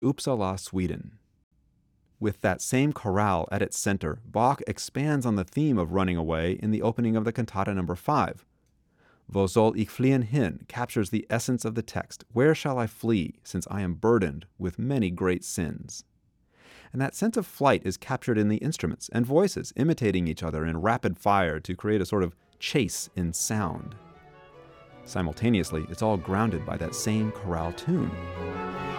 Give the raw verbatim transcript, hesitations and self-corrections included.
Uppsala, Sweden. With that same chorale at its center, Bach expands on the theme of running away in the opening of the cantata number five. Wo soll ich fliehen hin captures the essence of the text. Where shall I flee, since I am burdened with many great sins? And that sense of flight is captured in the instruments and voices imitating each other in rapid fire to create a sort of chase in sound. Simultaneously, it's all grounded by that same chorale tune.